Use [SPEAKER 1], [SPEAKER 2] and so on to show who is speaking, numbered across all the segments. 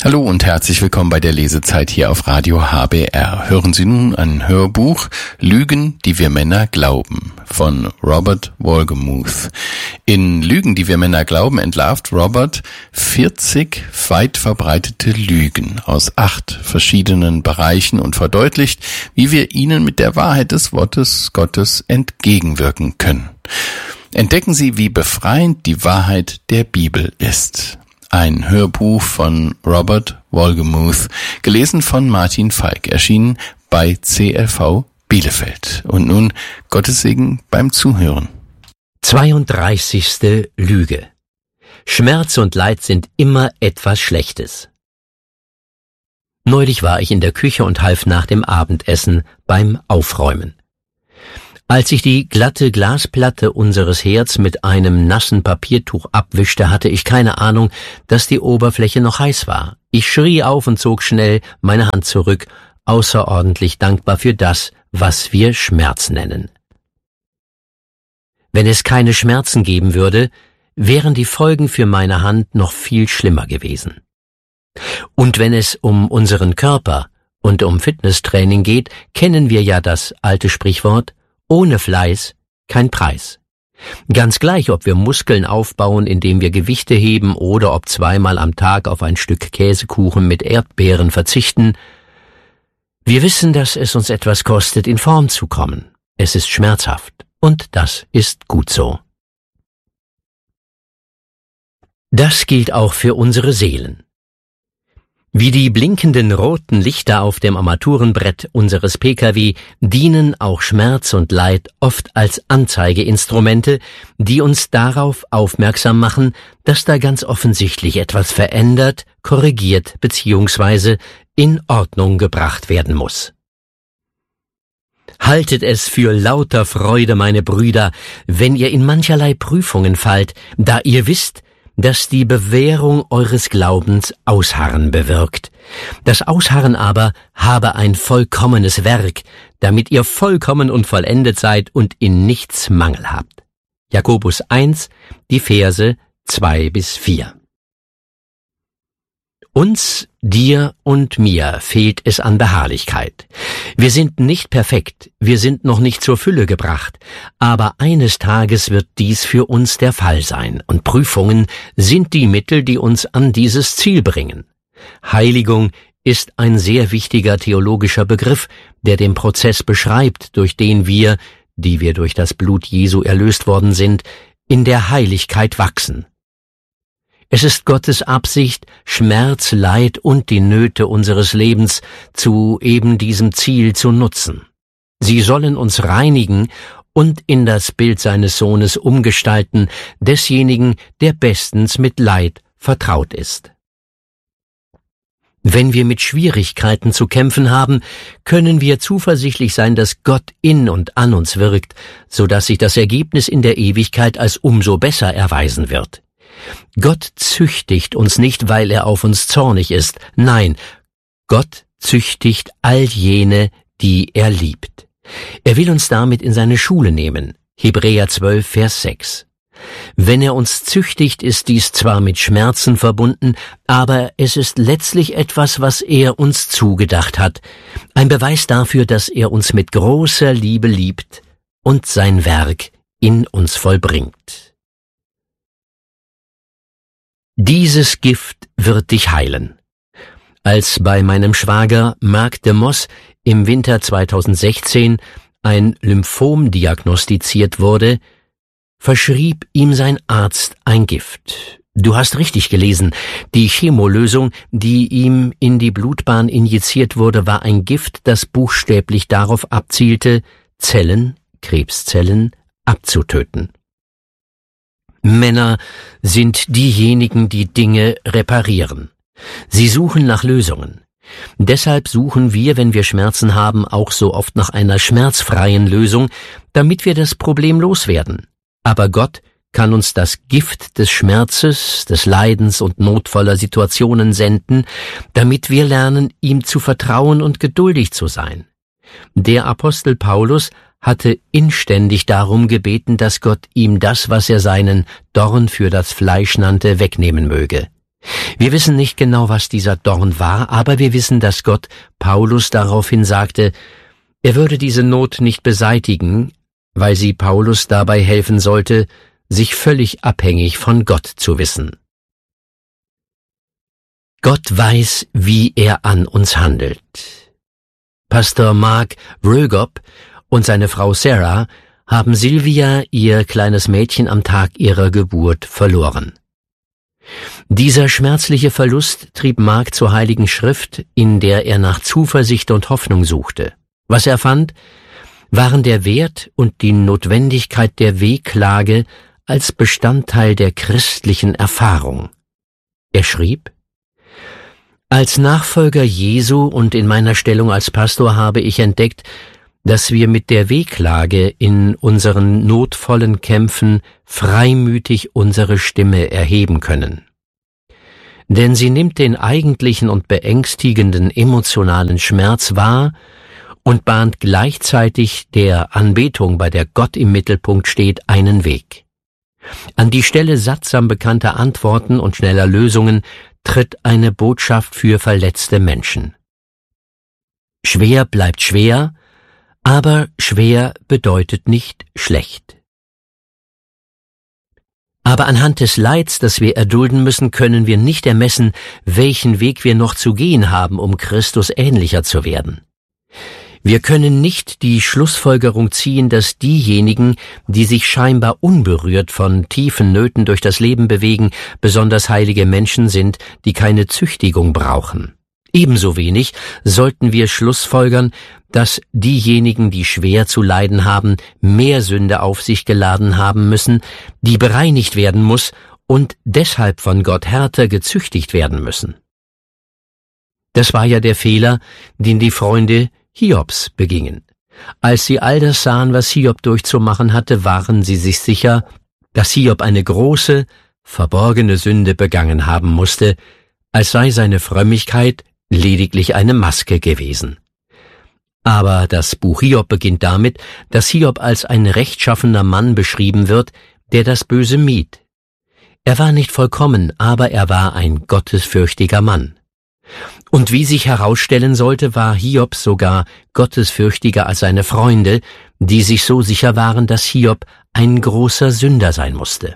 [SPEAKER 1] Hallo und herzlich willkommen bei der Lesezeit hier auf Radio HBR. Hören Sie nun ein Hörbuch Lügen, die wir Männer glauben von Robert Wolgemuth. In Lügen, die wir Männer glauben, entlarvt Robert 40 weit verbreitete Lügen aus 8 verschiedenen Bereichen und verdeutlicht, wie wir ihnen mit der Wahrheit des Wortes Gottes entgegenwirken können. Entdecken Sie, wie befreiend die Wahrheit der Bibel ist. Ein Hörbuch von Robert Wolgemuth, gelesen von Martin Falk, erschienen bei CLV Bielefeld. Und nun Gottes Segen beim Zuhören.
[SPEAKER 2] 32. Lüge. Schmerz und Leid sind immer etwas Schlechtes. Neulich war ich in der Küche und half nach dem Abendessen beim Aufräumen. Als ich die glatte Glasplatte unseres Herds mit einem nassen Papiertuch abwischte, hatte ich keine Ahnung, dass die Oberfläche noch heiß war. Ich schrie auf und zog schnell meine Hand zurück, außerordentlich dankbar für das, was wir Schmerz nennen. Wenn es keine Schmerzen geben würde, wären die Folgen für meine Hand noch viel schlimmer gewesen. Und wenn es um unseren Körper und um Fitnesstraining geht, kennen wir ja das alte Sprichwort: ohne Fleiß kein Preis. Ganz gleich, ob wir Muskeln aufbauen, indem wir Gewichte heben, oder ob zweimal am Tag auf ein Stück Käsekuchen mit Erdbeeren verzichten. Wir wissen, dass es uns etwas kostet, in Form zu kommen. Es ist schmerzhaft, und das ist gut so. Das gilt auch für unsere Seelen. Wie die blinkenden roten Lichter auf dem Armaturenbrett unseres Pkw dienen auch Schmerz und Leid oft als Anzeigeinstrumente, die uns darauf aufmerksam machen, dass da ganz offensichtlich etwas verändert, korrigiert bzw. in Ordnung gebracht werden muss. Haltet es für lauter Freude, meine Brüder, wenn ihr in mancherlei Prüfungen fallt, da ihr wisst, dass die Bewährung eures Glaubens Ausharren bewirkt. Das Ausharren aber habe ein vollkommenes Werk, damit ihr vollkommen und vollendet seid und in nichts Mangel habt. Jakobus 1, die Verse 2-4. Uns, dir und mir fehlt es an Beharrlichkeit. Wir sind nicht perfekt, wir sind noch nicht zur Fülle gebracht, aber eines Tages wird dies für uns der Fall sein, und Prüfungen sind die Mittel, die uns an dieses Ziel bringen. Heiligung ist ein sehr wichtiger theologischer Begriff, der den Prozess beschreibt, durch den wir, die wir durch das Blut Jesu erlöst worden sind, in der Heiligkeit wachsen. Es ist Gottes Absicht, Schmerz, Leid und die Nöte unseres Lebens zu eben diesem Ziel zu nutzen. Sie sollen uns reinigen und in das Bild seines Sohnes umgestalten, desjenigen, der bestens mit Leid vertraut ist. Wenn wir mit Schwierigkeiten zu kämpfen haben, können wir zuversichtlich sein, dass Gott in und an uns wirkt, so dass sich das Ergebnis in der Ewigkeit als umso besser erweisen wird. Gott züchtigt uns nicht, weil er auf uns zornig ist. Nein, Gott züchtigt all jene, die er liebt. Er will uns damit in seine Schule nehmen. Hebräer 12, Vers 6. Wenn er uns züchtigt, ist dies zwar mit Schmerzen verbunden, aber es ist letztlich etwas, was er uns zugedacht hat. Ein Beweis dafür, dass er uns mit großer Liebe liebt und sein Werk in uns vollbringt. Dieses Gift wird dich heilen. Als bei meinem Schwager Marc de Moss im Winter 2016 ein Lymphom diagnostiziert wurde, verschrieb ihm sein Arzt ein Gift. Du hast richtig gelesen, die Chemolösung, die ihm in die Blutbahn injiziert wurde, war ein Gift, das buchstäblich darauf abzielte, Zellen, Krebszellen, abzutöten. Männer sind diejenigen, die Dinge reparieren. Sie suchen nach Lösungen. Deshalb suchen wir, wenn wir Schmerzen haben, auch so oft nach einer schmerzfreien Lösung, damit wir das Problem loswerden. Aber Gott kann uns das Gift des Schmerzes, des Leidens und notvoller Situationen senden, damit wir lernen, ihm zu vertrauen und geduldig zu sein. Der Apostel Paulus hatte inständig darum gebeten, dass Gott ihm das, was er seinen Dorn für das Fleisch nannte, wegnehmen möge. Wir wissen nicht genau, was dieser Dorn war, aber wir wissen, dass Gott Paulus daraufhin sagte, er würde diese Not nicht beseitigen, weil sie Paulus dabei helfen sollte, sich völlig abhängig von Gott zu wissen. Gott weiß, wie er an uns handelt. Pastor Mark Rögop und seine Frau Sarah haben Sylvia, ihr kleines Mädchen, am Tag ihrer Geburt verloren. Dieser schmerzliche Verlust trieb Mark zur Heiligen Schrift, in der er nach Zuversicht und Hoffnung suchte. Was er fand, waren der Wert und die Notwendigkeit der Wehklage als Bestandteil der christlichen Erfahrung. Er schrieb: Als Nachfolger Jesu und in meiner Stellung als Pastor habe ich entdeckt, dass wir mit der Wehklage in unseren notvollen Kämpfen freimütig unsere Stimme erheben können. Denn sie nimmt den eigentlichen und beängstigenden emotionalen Schmerz wahr und bahnt gleichzeitig der Anbetung, bei der Gott im Mittelpunkt steht, einen Weg. An die Stelle sattsam bekannter Antworten und schneller Lösungen tritt eine Botschaft für verletzte Menschen. Schwer bleibt schwer, aber schwer bedeutet nicht schlecht. Aber anhand des Leids, das wir erdulden müssen, können wir nicht ermessen, welchen Weg wir noch zu gehen haben, um Christus ähnlicher zu werden. Wir können nicht die Schlussfolgerung ziehen, dass diejenigen, die sich scheinbar unberührt von tiefen Nöten durch das Leben bewegen, besonders heilige Menschen sind, die keine Züchtigung brauchen. Ebenso wenig sollten wir schlussfolgern, dass diejenigen, die schwer zu leiden haben, mehr Sünde auf sich geladen haben müssen, die bereinigt werden muss und deshalb von Gott härter gezüchtigt werden müssen. Das war ja der Fehler, den die Freunde Hiobs begingen. Als sie all das sahen, was Hiob durchzumachen hatte, waren sie sich sicher, dass Hiob eine große, verborgene Sünde begangen haben musste, als sei seine Frömmigkeit lediglich eine Maske gewesen. Aber das Buch Hiob beginnt damit, dass Hiob als ein rechtschaffener Mann beschrieben wird, der das Böse mied. Er war nicht vollkommen, aber er war ein gottesfürchtiger Mann. Und wie sich herausstellen sollte, war Hiob sogar gottesfürchtiger als seine Freunde, die sich so sicher waren, dass Hiob ein großer Sünder sein musste.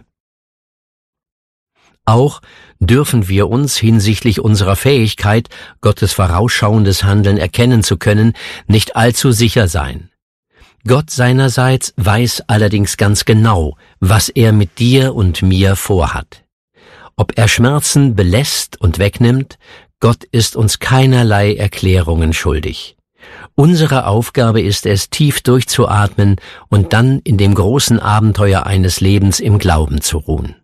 [SPEAKER 2] Auch dürfen wir uns hinsichtlich unserer Fähigkeit, Gottes vorausschauendes Handeln erkennen zu können, nicht allzu sicher sein. Gott seinerseits weiß allerdings ganz genau, was er mit dir und mir vorhat. Ob er Schmerzen belässt und wegnimmt, Gott ist uns keinerlei Erklärungen schuldig. Unsere Aufgabe ist es, tief durchzuatmen und dann in dem großen Abenteuer eines Lebens im Glauben zu ruhen.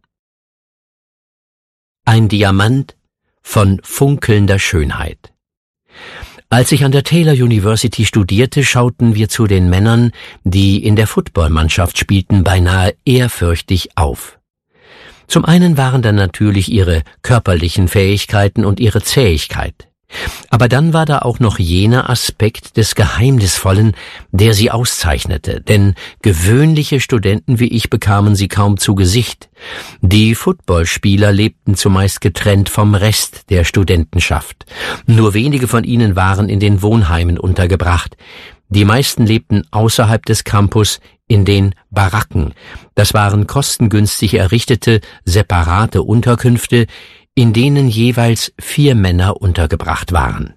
[SPEAKER 2] Ein Diamant von funkelnder Schönheit. Als ich an der Taylor University studierte, schauten wir zu den Männern, die in der Footballmannschaft spielten, beinahe ehrfürchtig auf. Zum einen waren da natürlich ihre körperlichen Fähigkeiten und ihre Zähigkeit. Aber dann war da auch noch jener Aspekt des Geheimnisvollen, der sie auszeichnete, denn gewöhnliche Studenten wie ich bekamen sie kaum zu Gesicht. Die Footballspieler lebten zumeist getrennt vom Rest der Studentenschaft. Nur wenige von ihnen waren in den Wohnheimen untergebracht. Die meisten lebten außerhalb des Campus in den Baracken. Das waren kostengünstig errichtete, separate Unterkünfte, in denen jeweils 4 Männer untergebracht waren.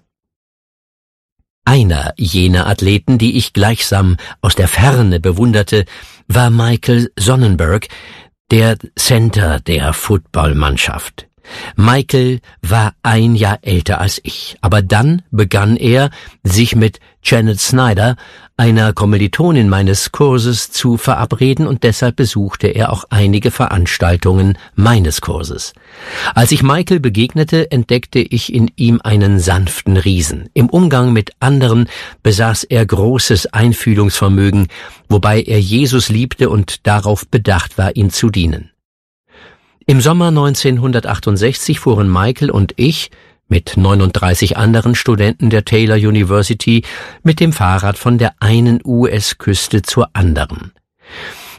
[SPEAKER 2] Einer jener Athleten, die ich gleichsam aus der Ferne bewunderte, war Michael Sonnenberg, der Center der Footballmannschaft. Michael war 1 Jahr älter als ich, aber dann begann er, sich mit Janet Snyder, einer Kommilitonin meines Kurses, zu verabreden und deshalb besuchte er auch einige Veranstaltungen meines Kurses. Als ich Michael begegnete, entdeckte ich in ihm einen sanften Riesen. Im Umgang mit anderen besaß er großes Einfühlungsvermögen, wobei er Jesus liebte und darauf bedacht war, ihm zu dienen. Im Sommer 1968 fuhren Michael und ich mit 39 anderen Studenten der Taylor University mit dem Fahrrad von der einen US-Küste zur anderen.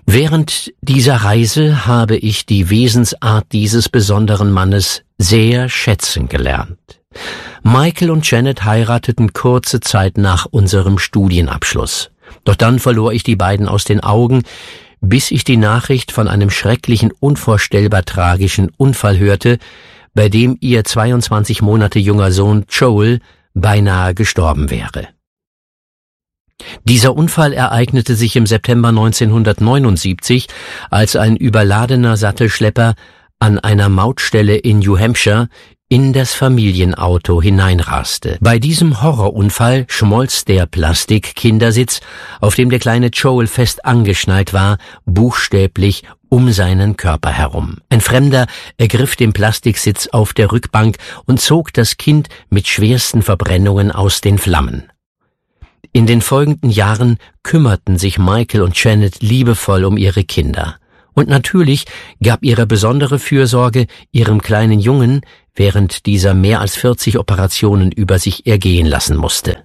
[SPEAKER 2] Während dieser Reise habe ich die Wesensart dieses besonderen Mannes sehr schätzen gelernt. Michael und Janet heirateten kurze Zeit nach unserem Studienabschluss. Doch dann verlor ich die beiden aus den Augen, bis ich die Nachricht von einem schrecklichen, unvorstellbar tragischen Unfall hörte, bei dem ihr 22 Monate junger Sohn Joel beinahe gestorben wäre. Dieser Unfall ereignete sich im September 1979, als ein überladener Sattelschlepper an einer Mautstelle in New Hampshire in das Familienauto hineinraste. Bei diesem Horrorunfall schmolz der Plastikkindersitz, auf dem der kleine Joel fest angeschnallt war, buchstäblich um seinen Körper herum. Ein Fremder ergriff den Plastiksitz auf der Rückbank und zog das Kind mit schwersten Verbrennungen aus den Flammen. In den folgenden Jahren kümmerten sich Michael und Janet liebevoll um ihre Kinder. Und natürlich gab ihre besondere Fürsorge ihrem kleinen Jungen, während dieser mehr als 40 Operationen über sich ergehen lassen musste.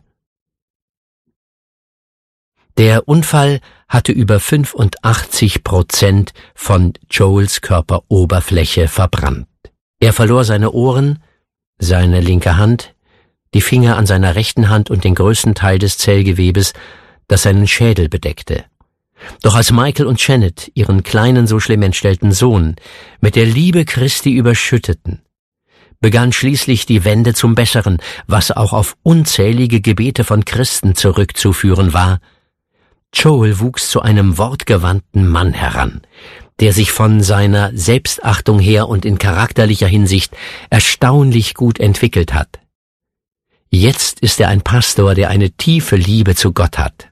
[SPEAKER 2] Der Unfall hatte über 85% von Joels Körperoberfläche verbrannt. Er verlor seine Ohren, seine linke Hand, die Finger an seiner rechten Hand und den größten Teil des Zellgewebes, das seinen Schädel bedeckte. Doch als Michael und Janet ihren kleinen, so schlimm entstellten Sohn mit der Liebe Christi überschütteten, begann schließlich die Wende zum Besseren, was auch auf unzählige Gebete von Christen zurückzuführen war. Joel wuchs zu einem wortgewandten Mann heran, der sich von seiner Selbstachtung her und in charakterlicher Hinsicht erstaunlich gut entwickelt hat. Jetzt ist er ein Pastor, der eine tiefe Liebe zu Gott hat.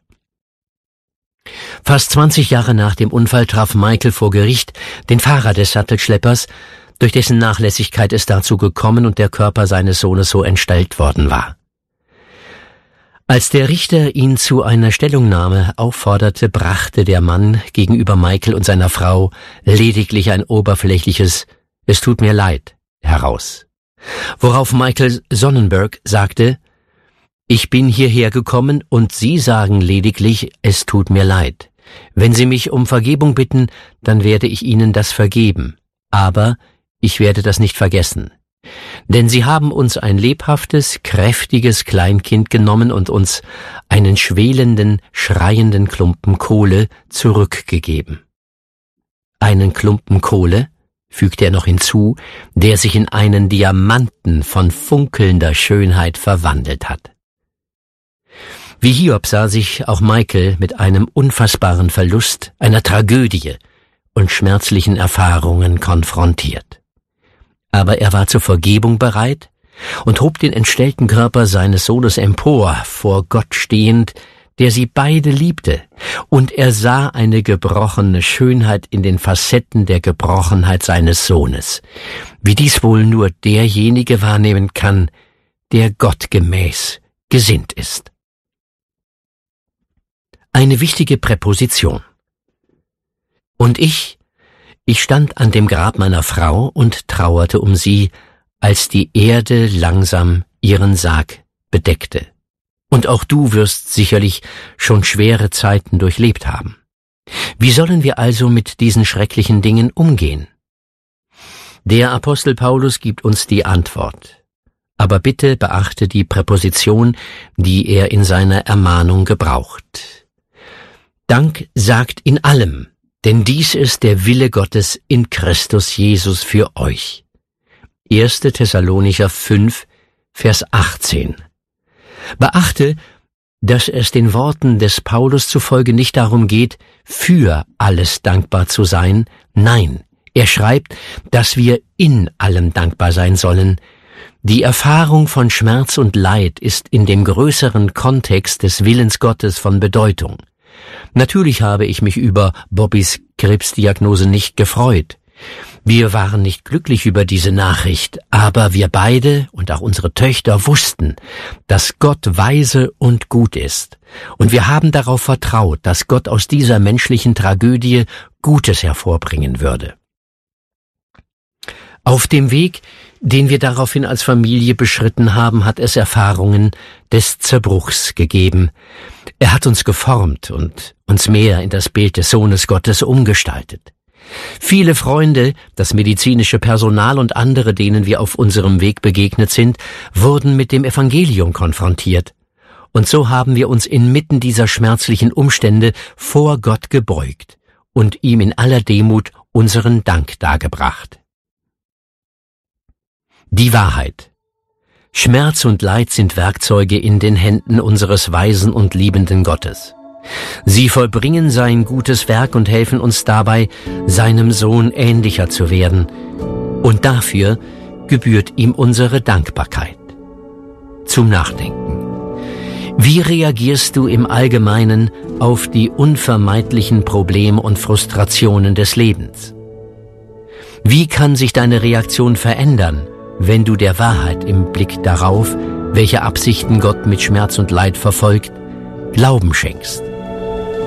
[SPEAKER 2] Fast 20 Jahre nach dem Unfall traf Michael vor Gericht den Fahrer des Sattelschleppers, durch dessen Nachlässigkeit es dazu gekommen und der Körper seines Sohnes so entstellt worden war. Als der Richter ihn zu einer Stellungnahme aufforderte, brachte der Mann gegenüber Michael und seiner Frau lediglich ein oberflächliches »Es tut mir leid« heraus. Worauf Michael Sonnenberg sagte, »Ich bin hierher gekommen und Sie sagen lediglich, es tut mir leid. Wenn Sie mich um Vergebung bitten, dann werde ich Ihnen das vergeben. Aber ich werde das nicht vergessen. Denn Sie haben uns ein lebhaftes, kräftiges Kleinkind genommen und uns einen schwelenden, schreienden Klumpen Kohle zurückgegeben.« Einen Klumpen Kohle, fügte er noch hinzu, der sich in einen Diamanten von funkelnder Schönheit verwandelt hat. Wie Hiob sah sich auch Michael mit einem unfassbaren Verlust, einer Tragödie und schmerzlichen Erfahrungen konfrontiert. Aber er war zur Vergebung bereit und hob den entstellten Körper seines Sohnes empor, vor Gott stehend, der sie beide liebte, und er sah eine gebrochene Schönheit in den Facetten der Gebrochenheit seines Sohnes, wie dies wohl nur derjenige wahrnehmen kann, der gottgemäß gesinnt ist. Eine wichtige Präposition. Und ich stand an dem Grab meiner Frau und trauerte um sie, als die Erde langsam ihren Sarg bedeckte. Und auch du wirst sicherlich schon schwere Zeiten durchlebt haben. Wie sollen wir also mit diesen schrecklichen Dingen umgehen? Der Apostel Paulus gibt uns die Antwort. Aber bitte beachte die Präposition, die er in seiner Ermahnung gebraucht. Dank sagt in allem, denn dies ist der Wille Gottes in Christus Jesus für euch. 1. Thessalonicher 5, Vers 18. Beachte, dass es den Worten des Paulus zufolge nicht darum geht, für alles dankbar zu sein. Nein, er schreibt, dass wir in allem dankbar sein sollen. Die Erfahrung von Schmerz und Leid ist in dem größeren Kontext des Willens Gottes von Bedeutung. Natürlich habe ich mich über Bobbys Krebsdiagnose nicht gefreut. Wir waren nicht glücklich über diese Nachricht, aber wir beide und auch unsere Töchter wussten, dass Gott weise und gut ist. Und wir haben darauf vertraut, dass Gott aus dieser menschlichen Tragödie Gutes hervorbringen würde. Auf dem Weg den wir daraufhin als Familie beschritten haben, hat es Erfahrungen des Zerbruchs gegeben. Er hat uns geformt und uns mehr in das Bild des Sohnes Gottes umgestaltet. Viele Freunde, das medizinische Personal und andere, denen wir auf unserem Weg begegnet sind, wurden mit dem Evangelium konfrontiert. Und so haben wir uns inmitten dieser schmerzlichen Umstände vor Gott gebeugt und ihm in aller Demut unseren Dank dargebracht. Die Wahrheit. Schmerz und Leid sind Werkzeuge in den Händen unseres weisen und liebenden Gottes. Sie vollbringen sein gutes Werk und helfen uns dabei, seinem Sohn ähnlicher zu werden. Und dafür gebührt ihm unsere Dankbarkeit. Zum Nachdenken. Wie reagierst du im Allgemeinen auf die unvermeidlichen Probleme und Frustrationen des Lebens? Wie kann sich deine Reaktion verändern, wenn du der Wahrheit im Blick darauf, welche Absichten Gott mit Schmerz und Leid verfolgt, Glauben schenkst?